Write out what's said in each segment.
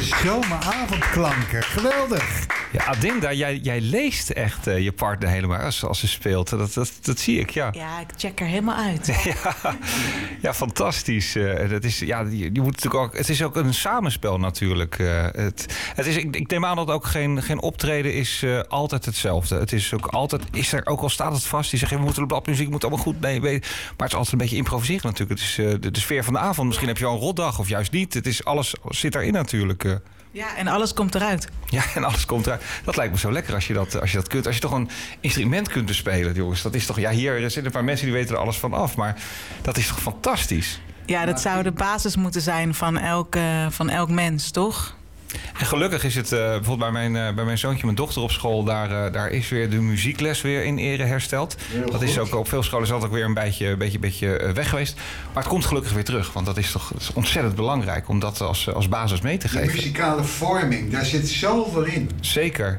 zomeravondklanken. Geweldig. Ja, Adinda, jij leest echt je partner helemaal als ze speelt. Dat zie ik, ja. Ja, ik check er helemaal uit. Ja, fantastisch. Dat is, ja, je moet natuurlijk ook, het is ook een samenspel natuurlijk. Ik neem aan dat ook geen optreden is altijd hetzelfde. Het is ook altijd, ook al staat het vast, die zeggen we moeten de bladmuziek moet allemaal goed mee. Maar het is altijd een beetje improviseren natuurlijk. Het is de sfeer van de avond. Misschien heb je wel een rotdag of juist niet. Het is alles zit erin natuurlijk. Ja, en alles komt eruit. Ja, en alles komt eruit. Dat lijkt me zo lekker als je dat kunt. Als je toch een instrument kunt bespelen, jongens. Dat is toch, ja, hier zitten een paar mensen die weten er alles van af. Maar dat is toch fantastisch? Ja, dat zou de basis moeten zijn van elk mens, toch? En gelukkig is het bijvoorbeeld bij mijn zoontje, mijn dochter op school, daar is weer de muziekles weer in ere hersteld. Dat is ook op veel scholen is dat ook weer een beetje weg geweest. Maar het komt gelukkig weer terug, want dat is ontzettend belangrijk om dat als basis mee te geven. De muzikale vorming, daar zit zoveel in. Zeker.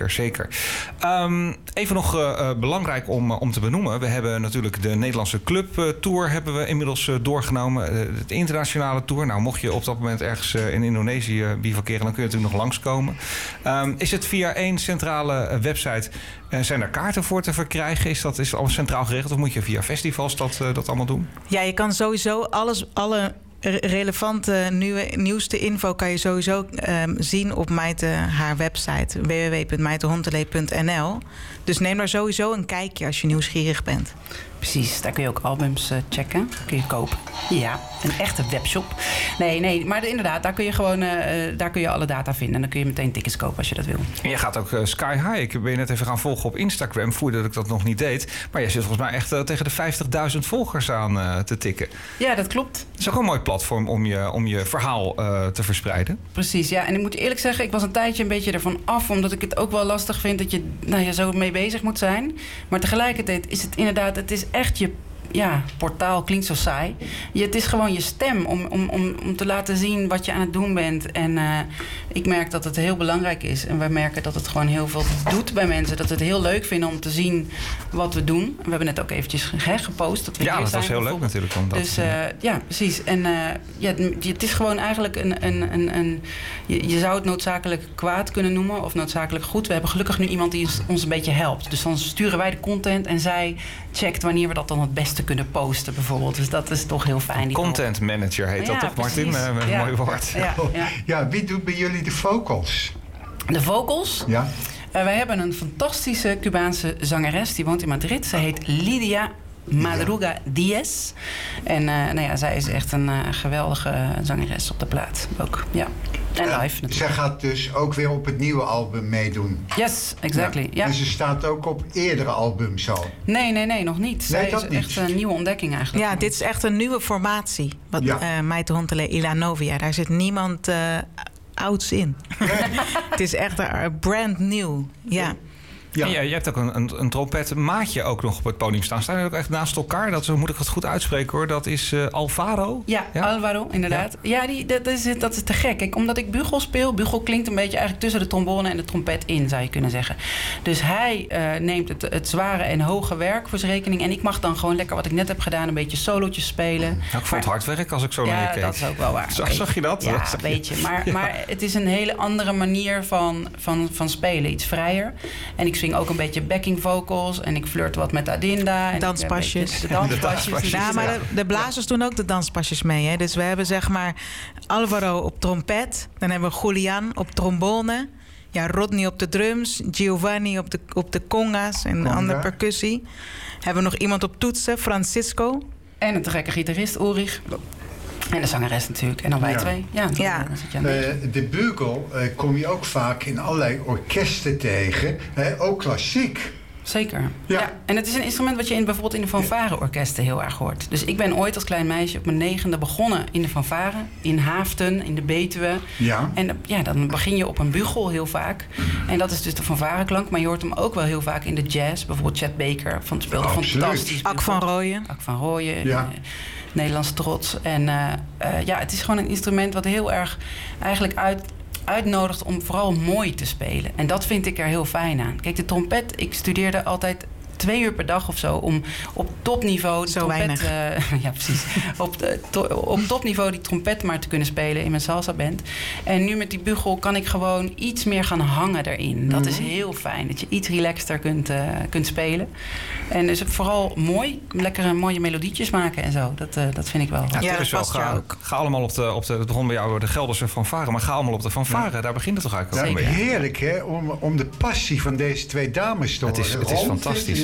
Even nog belangrijk om te benoemen. We hebben natuurlijk de Nederlandse Club Tour hebben we inmiddels doorgenomen. De internationale tour. Nou, mocht je op dat moment ergens in Indonesië bivakeren, dan kun je natuurlijk nog langskomen. Is het via één centrale website? Zijn er kaarten voor te verkrijgen? Is het allemaal centraal geregeld? Of moet je via festivals dat allemaal doen? Ja, je kan sowieso alle relevante nieuwste info kan je sowieso zien op haar website www.maitehontelee.nl. Dus neem daar sowieso een kijkje als je nieuwsgierig bent. Precies, daar kun je ook albums checken. Dat kun je kopen. Ja, een echte webshop. Nee, maar inderdaad, daar kun je gewoon daar kun je alle data vinden. En dan kun je meteen tickets kopen als je dat wil. En jij gaat ook sky high. Ik ben je net even gaan volgen op Instagram. Voordat ik dat nog niet deed. Maar jij zit volgens mij echt tegen de 50.000 volgers aan te tikken. Ja, dat klopt. Het is ook een mooi platform om je verhaal te verspreiden. Precies, ja. En ik moet eerlijk zeggen, ik was een tijdje een beetje ervan af. Omdat ik het ook wel lastig vind dat je zo mee bezig moet zijn. Maar tegelijkertijd is het inderdaad, het is echt je portaal klinkt zo saai. Het is gewoon je stem om te laten zien wat je aan het doen bent. En ik merk dat het heel belangrijk is. En wij merken dat het gewoon heel veel doet bij mensen. Dat ze het heel leuk vinden om te zien wat we doen. We hebben net ook eventjes gepost. Dat we hier dat zijn, was heel leuk natuurlijk. Dus ja, precies. En het is gewoon eigenlijk je zou het noodzakelijk kwaad kunnen noemen. Of noodzakelijk goed. We hebben gelukkig nu iemand die ons een beetje helpt. Dus dan sturen wij de content en zij checkt wanneer we dat dan het beste kunnen posten bijvoorbeeld. Dus dat is toch heel fijn. Content manager heet dat toch, Martin? Met een mooi woord. Ja, wie doet bij jullie de vocals? De vocals? Ja. Wij hebben een fantastische Cubaanse zangeres. Die woont in Madrid. Ze heet Lydia Madruga Diaz. En zij is echt een geweldige zangeres op de plaat ook. Ja. En live natuurlijk. Zij gaat dus ook weer op het nieuwe album meedoen. Yes, exactly. Ja. En ze staat ook op eerdere albums al. Nee, nog niet. Zij is echt een nieuwe ontdekking eigenlijk. Ja, dit is echt een nieuwe formatie. Maite Hontelee Ila Novia. Daar zit niemand ouds in. Het is echt brand new. Ja. Ja. En je hebt ook een trompetmaatje ook nog op het podium staan. Staan jullie ook echt naast elkaar? Moet ik het goed uitspreken hoor. Dat is Alvaro? Ja, Alvaro, inderdaad. Ja, dat is te gek. Kijk, omdat ik bugel speel. Bugel klinkt een beetje eigenlijk tussen de trombone en de trompet in, zou je kunnen zeggen. Dus hij neemt het zware en hoge werk voor zijn rekening. En ik mag dan gewoon lekker wat ik net heb gedaan. Een beetje solootjes spelen. Nou, ik vond het hard werk als ik zo naar je keek. Ja, dat is ook wel waar. Zag je dat? Ja, een beetje. Maar het is een hele andere manier van spelen. Iets vrijer. En ik swing ook een beetje backing vocals. En ik flirt wat met Adinda. Danspasjes. De danspasjes. Ja, maar de blazers doen ook de danspasjes mee. Hè? Dus we hebben zeg maar Alvaro op trompet. Dan hebben we Julian op trombone. Ja, Rodney op de drums. Giovanni op de conga's en andere percussie. Hebben we nog iemand op toetsen, Francisco. En een te gekke gitarist, Ulrich. En de zangeres natuurlijk. En dan wij twee. Ja. De bugel kom je ook vaak in allerlei orkesten tegen. Ook klassiek. Zeker. Ja. En het is een instrument wat je bijvoorbeeld in de fanfare-orkesten heel erg hoort. Dus ik ben ooit als klein meisje op mijn 9e begonnen in de fanfare. In Haaften, in de Betuwe. Ja. En dan begin je op een bugel heel vaak. En dat is dus de fanfareklank. Maar je hoort hem ook wel heel vaak in de jazz. Bijvoorbeeld Chet Baker speelde fantastisch. Ak van Rooyen. Ja. Nederlands trots. En het is gewoon een instrument wat heel erg eigenlijk uitnodigt om vooral mooi te spelen. En dat vind ik er heel fijn aan. Kijk, de trompet, ik studeerde altijd 2 uur per dag of zo om op topniveau de trompet... ja, precies. Op topniveau die trompet maar te kunnen spelen in mijn salsa-band. En nu met die bugel kan ik gewoon iets meer gaan hangen erin. Dat is heel fijn, dat je iets relaxter kunt spelen. En dus vooral mooi, lekkere mooie melodietjes maken en zo. Dat vind ik wel. Ja, dat past jou ook. Ga allemaal op de het begon bij jou de Gelderse fanfare, maar ga allemaal op de fanfare. Ja. Daar begint het toch eigenlijk ook mee. Heerlijk, hè? Om de passie van deze 2 dames te horen. Het is fantastisch.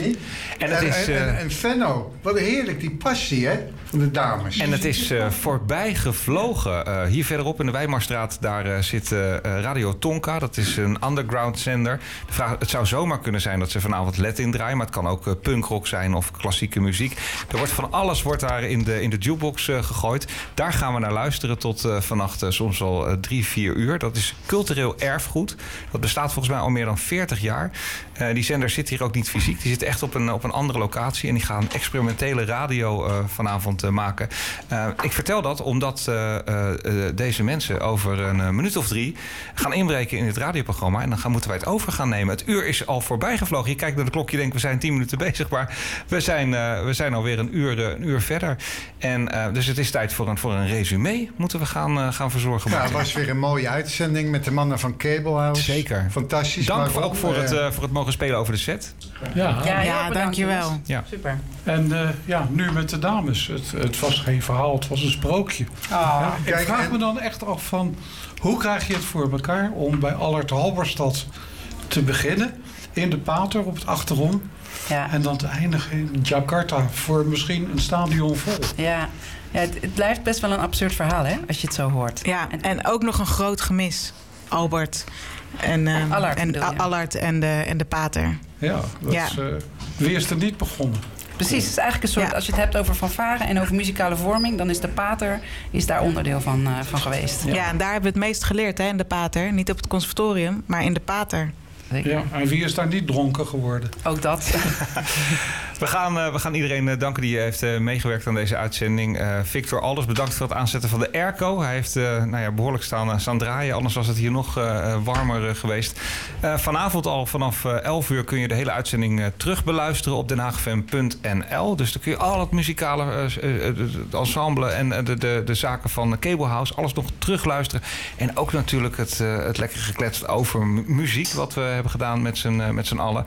En Venno, wat heerlijk die passie, hè? Van de dames. En het is voorbij gevlogen. Hier verderop in de Weimarstraat, daar zit Radio Tonka. Dat is een underground zender. Het zou zomaar kunnen zijn dat ze vanavond LED indraaien, maar het kan ook punkrock zijn of klassieke muziek. Er wordt van alles daar in de jukebox gegooid. Daar gaan we naar luisteren tot vannacht soms al 3-4 uur. Dat is cultureel erfgoed. Dat bestaat volgens mij al meer dan 40 jaar. Die zender zit hier ook niet fysiek. Die zit echt op een andere locatie. En die gaan experimentele radio vanavond maken. Ik vertel dat omdat deze mensen over een minuut of 3 gaan inbreken in het radioprogramma. En dan moeten wij het over gaan nemen. Het uur is al voorbij gevlogen. Je kijkt naar de klok, je denkt we zijn 10 minuten bezig. Maar we zijn alweer een uur verder. En dus het is tijd voor een resume. Moeten we gaan verzorgen. Ja, het was weer een mooie uitzending met de mannen van Cable House. Zeker. Fantastisch. Dank ook voor het mogen spelen over de set. Ja, dankjewel. Ja. Super. En nu met de dames. Het was geen verhaal, het was een sprookje. Ik vraag me dan echt af van... hoe krijg je het voor elkaar om bij Allard Halberstad te beginnen... in de Pater op het achterom... Ja. En dan te eindigen in Jakarta voor misschien een stadion vol. Ja, het blijft best wel een absurd verhaal, hè, als je het zo hoort. Ja, en ook nog een groot gemis. Albert en Allard en de Pater. Ja, wie is er niet begonnen? Precies, het is eigenlijk een soort... Als je het hebt over fanfare en over muzikale vorming... dan is de Pater daar onderdeel van geweest. Ja, en daar hebben we het meest geleerd, hè, in de Pater. Niet op het conservatorium, maar in de Pater. Ja, en wie is daar niet dronken geworden? Ook dat. We gaan iedereen danken die heeft meegewerkt aan deze uitzending. Victor Alders, bedankt voor het aanzetten van de airco. Hij heeft behoorlijk staan draaien. Anders was het hier nog warmer geweest. Vanavond al vanaf 11 uur kun je de hele uitzending terug beluisteren op denhaagfm.nl. Dus dan kun je al het muzikale het ensemble en de zaken van Cable House... alles nog terugluisteren. En ook natuurlijk het lekkere geklets over muziek... wat we hebben gedaan met z'n allen.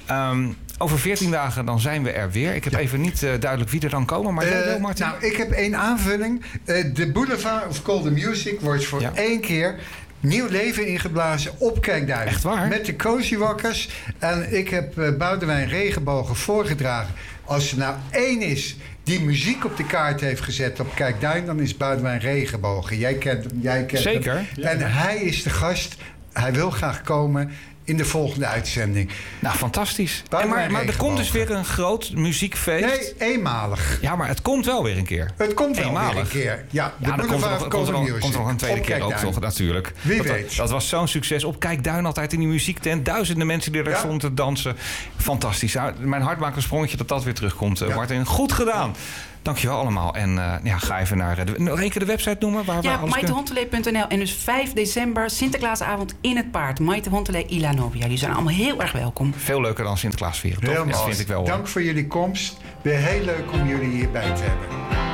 Over 14 dagen dan zijn we er weer. Ik heb even niet duidelijk wie er dan komen. Maar jij wil, Martin? Nou, ik heb 1 aanvulling. De Boulevard of Golden Music wordt voor 1 keer... nieuw leven ingeblazen op Kijkduin. Echt waar? Met de Cozy Walkers. En ik heb Boudewijn Regenbogen voorgedragen. Als er nou 1 is die muziek op de kaart heeft gezet op Kijkduin... dan is Boudewijn Regenbogen. Jij kent hem. Zeker. Hem. En hij is de gast. Hij wil graag komen... in de volgende uitzending. Nou, fantastisch. Maar er komt dus weer een groot muziekfeest. Nee, eenmalig. Ja, maar het komt wel weer een keer. Het komt wel weer een keer. Ja, dan komt er nog een tweede keer ook toch, natuurlijk. Wie weet. Dat was zo'n succes. Op Kijkduin altijd in die muziektent. Duizenden mensen die er stonden te dansen. Fantastisch. Mijn hart maakt een sprongetje dat weer terugkomt. Martin, goed gedaan. Dankjewel allemaal. En ga even naar de website noemen. Waar maitehontelee.nl. En dus 5 december, Sinterklaasavond in het Paard. Maite Hontelee, Ila Nobia. Jullie zijn allemaal heel erg welkom. Veel leuker dan Sinterklaas vieren, toch? Heel mooi. Vind ik wel. Dank voor jullie komst. Weer heel leuk om jullie hierbij te hebben.